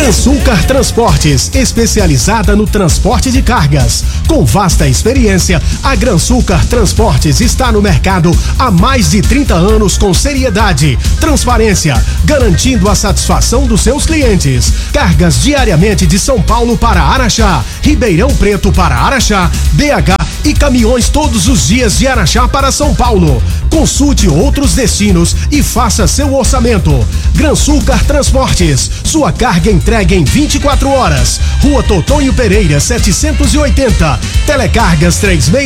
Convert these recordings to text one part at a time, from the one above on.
Gransulcar Transportes, especializada no transporte de cargas. Com vasta experiência, a Gransulcar Transportes está no mercado há mais de 30 anos com seriedade, transparência, garantindo a satisfação dos seus clientes. Cargas diariamente de São Paulo para Araxá, Ribeirão Preto para Araxá, BH e caminhões todos os dias de Araxá para São Paulo. Consulte outros destinos e faça seu orçamento. Gransulcar Transportes, sua carga entregue em 24 horas. Rua Totonho Pereira, 780. Telecargas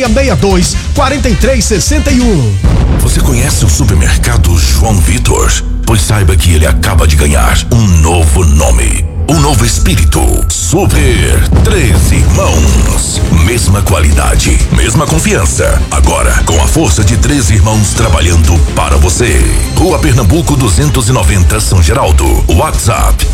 3662-4361. Você conhece o supermercado João Vitor? Pois saiba que ele acaba de ganhar um novo nome. Um novo espírito. Super 13 Irmãos. Mesma qualidade, mesma confiança. Agora, com a força de 13 irmãos trabalhando para você. Rua Pernambuco 290, São Geraldo. WhatsApp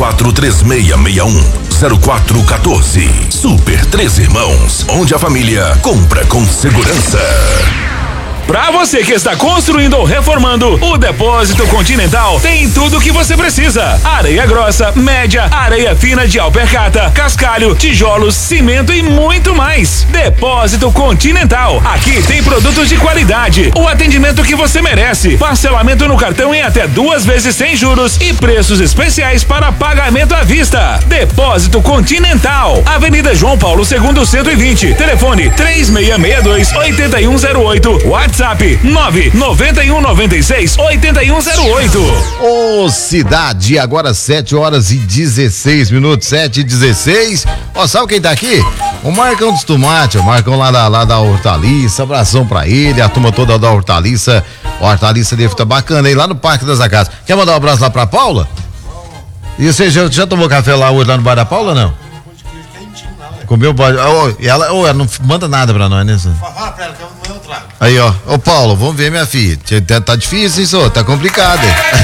3436610414. Super 13 Irmãos, onde a família compra com segurança. Pra você que está construindo ou reformando, o Depósito Continental tem tudo o que você precisa: areia grossa, média, areia fina de alpercata, cascalho, tijolos, cimento e muito mais. Depósito Continental. Aqui tem produtos de qualidade, o atendimento que você merece, parcelamento no cartão em até 2 vezes sem juros e preços especiais para pagamento à vista. Depósito Continental, Avenida João Paulo II 120, telefone 3662-8108, WhatsApp 99196-8108. Ô, cidade, agora 7h16, 7h16. Ó, sabe quem tá aqui? O Marcão dos Tomates, o Marcão lá da Hortaliça. Abração pra ele, a turma toda da Hortaliça. A Hortaliça deve estar bacana aí lá no Parque das Acácias. Quer mandar um abraço lá pra Paula? E você já tomou café lá hoje, lá no bar da Paula, não? Comeu bode. Ela não manda nada pra nós, né? Fala pra ela que eu trago. Aí, ó. Ô, Paulo, vamos ver, minha filha. Tá difícil isso, tá complicado.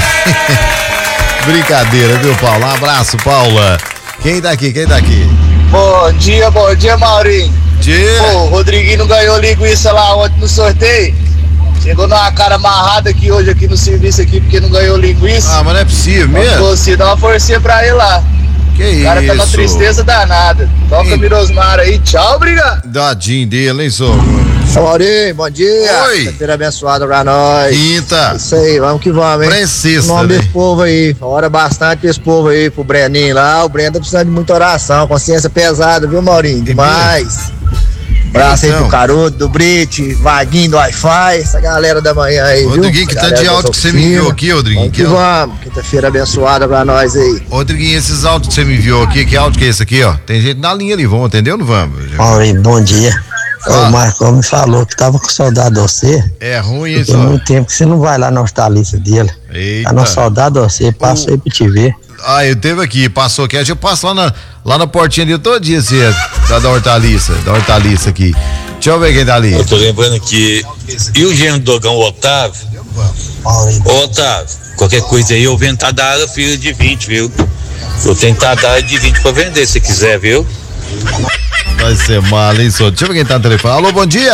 Brincadeira, viu, Paulo? Um abraço, Paula. Quem tá aqui? Bom dia, Maurinho. Pô, o Rodriguinho não ganhou linguiça lá ontem no sorteio. Chegou numa cara amarrada aqui hoje aqui no serviço aqui porque não ganhou linguiça. Ah, mas não é possível mesmo? Você dá uma forcinha pra ele lá. Que isso? O cara tá na tristeza danada. Toca Mirosmar aí, tchau, obrigado. Dadinho dele, hein, sogro? Maurinho, bom dia. Oi. Quinta-feira abençoada pra nós. Quinta. Isso aí, vamos que vamos, hein? Precisa, O nome né? desse povo aí, ora bastante pra esse povo aí, pro Breninho lá. O Breno tá precisando de muita oração, consciência pesada, viu, Maurinho? Demais. Abraço aí pro Caruto, do Brit, Vaguinho do Wi-Fi, essa galera da manhã aí, viu? Rodriguinho, que tá de áudio que você me enviou aqui, Rodriguinho. Vamos que vamos, quinta-feira abençoada pra nós aí. Rodriguinho, esses áudios que você me enviou aqui, que áudio que é esse aqui, ó? Tem gente na linha ali, vamos atender ou não vamos? Maurinho, bom dia. O Marcão me falou que tava com saudade de você. É ruim isso, Tem ó. muito tempo que você não vai lá na hortaliça dele. Eita. Tá na saudade de você, passo aí pra te ver. Ah, eu teve aqui, passou aqui, eu passo lá na portinha dele todo dia, assim, da hortaliça aqui. Deixa eu ver quem tá ali. Eu tô lembrando que, e o gênero do Dogão, o Otávio? Ô, Otávio, qualquer coisa aí, eu vendo Tadara filho de 20, viu? Eu tenho Tadara de 20 pra vender, se quiser, viu? Vai ser mal, hein, só. Deixa eu ver quem tá no telefone. Alô, bom dia!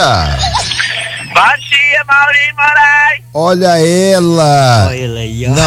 Bom dia, Maurinho Moraes. Olha ela! Olha ela aí, ó. Não,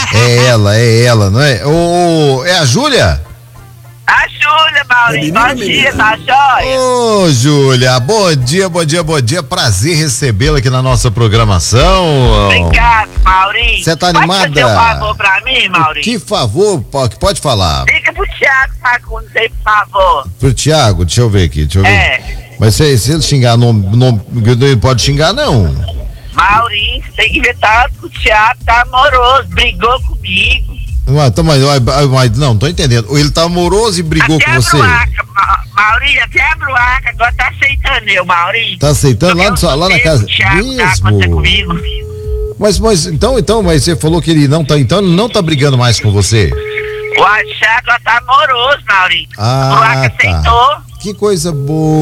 é ela, não é? É a Júlia? A Júlia, Maurinho, bom dia, tá jóia? Ô, Júlia, bom dia. Prazer recebê-la aqui na nossa programação. Obrigado, Maurinho. Você tá animada? Pode fazer um favor pra mim, Maurinho? Que favor? Pode falar. Liga pro Thiago Fagundes aí, por favor. Pro Thiago, deixa eu ver aqui, Mas se ele xingar, não pode xingar, não. Maurinho, você tem que inventar que o Thiago tá amoroso, brigou comigo. Mas não, tô entendendo. Ele tá amoroso e brigou até com você. Maurinho, até a Bruaca agora tá aceitando eu, Maurinho. Tá aceitando lá na casa? Mesmo? Mas você falou que ele não tá brigando mais com você. O Thiago tá amoroso, Maurinho. Ah, a Bruaca aceitou. Que coisa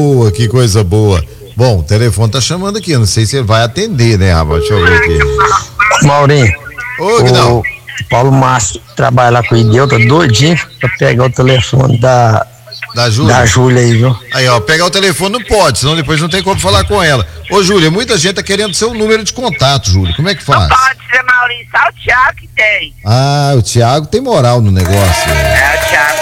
boa. Bom, o telefone tá chamando aqui, eu não sei se ele vai atender, né, rapaz? Deixa eu ver aqui. Maurinho. Ô, que não. Paulo Márcio trabalha lá com o Ideu, tá doidinho pra pegar o telefone da Júlia aí, viu? Aí, ó, pegar o telefone não pode, senão depois não tem como falar com ela. Ô, Júlia, muita gente tá querendo seu número de contato, Júlia. Como é que faz? Não pode ser, Maurinho, só o Thiago que tem. Ah, o Thiago tem moral no negócio. O Thiago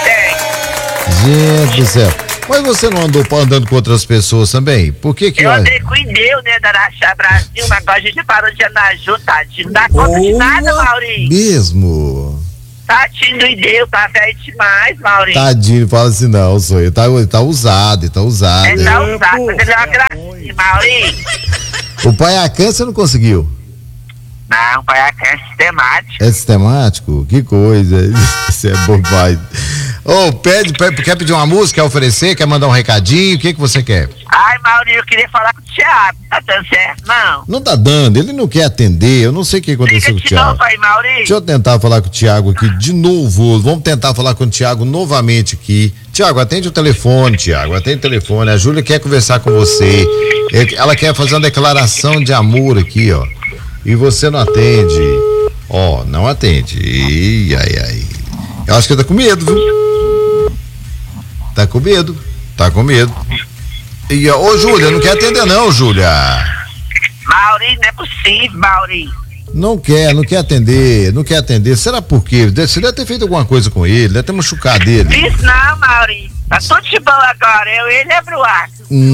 Gente do céu. Mas você não andou andando com outras pessoas também? Por que que... Eu andei com o Indeu, né, da Araxá Brasil, mas agora a gente parou de andar junto, tadinho. Não dá conta de nada, Maurinho. Mesmo? Tadinho do Indeu, tá velho demais, Maurinho. Tadinho, fala assim não, sou eu. Ele tá usado, ele tá usado. Ele tá usado, mas ele é uma gracinha, Maurinho. O Paiacã você não conseguiu? Não, o Paiacã é sistemático. É sistemático? Que coisa. Isso é bobagem. Quer pedir uma música, quer oferecer, quer mandar um recadinho, o que você quer? Ai, Maurinho, eu queria falar com o Thiago, tá dando certo, não? Não tá dando, ele não quer atender, eu não sei o que aconteceu com o Thiago. Novo aí, Maurinho. Deixa eu tentar falar com o Thiago aqui de novo, vamos tentar falar com o Thiago novamente aqui. Thiago, atende o telefone, Thiago, atende o telefone, a Júlia quer conversar com você, ela quer fazer uma declaração de amor aqui, ó, e você não atende, ó, não atende, ai, eu acho que ele tá com medo, viu? Tá com medo. E, ô, Júlia, não quer atender não, Júlia. Maurinho, não é possível, Maurinho. Não quer atender. Será por quê? Você deve ter feito alguma coisa com ele, deve ter machucado ele. Isso não, Maurinho. Tá tudo de bom agora, ele é Bruac.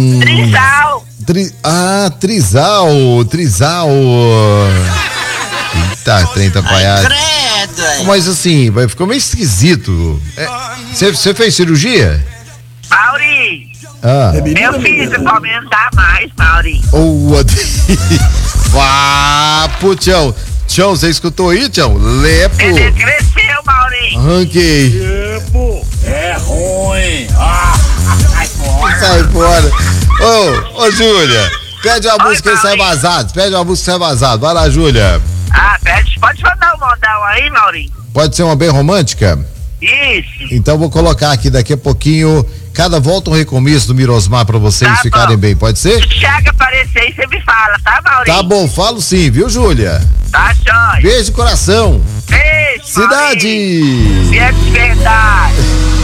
Trisal. Eita, 30 palhaços. Mas assim, ficou meio esquisito. Você fez cirurgia? Maurinho. Meu filho, você pode aumentar mais, Maurinho. Papo, Tião, você escutou aí, Tião? Lepo. Ele cresceu, Maurinho. Arranquei. Lepo é ruim. Sai fora. Ô, Júlia, pede uma música e sai vazado. Vai lá, Júlia. Pode mandar um modal aí, Maurinho? Pode ser uma bem romântica? Isso. Então vou colocar aqui daqui a pouquinho, cada volta um recomeço do Mirosmar pra vocês ficarem bem, pode ser? Se o Thiago aparecer aí, você me fala, tá, Maurinho? Tá bom, falo sim, viu, Júlia? Tá, jóia. Beijo de coração. Beijo, Cidade. Maurinho. De verdade.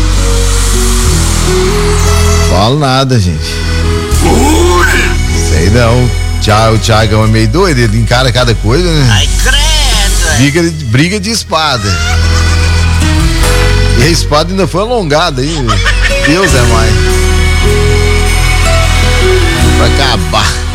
Falo nada, gente. Sei não. O Thiago é meio doido, ele encara cada coisa, né? Ai, credo. Briga de espada. E a espada ainda foi alongada aí. Deus é mais. Vai acabar.